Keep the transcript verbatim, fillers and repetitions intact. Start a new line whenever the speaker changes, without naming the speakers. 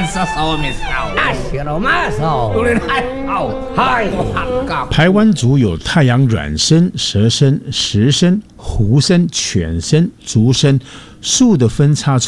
是说明少，
啊，是了嘛少，
有人还好，
嗨，
排湾族有太阳卵生、蛇生、石生、狐生、犬生、竹生，数的分叉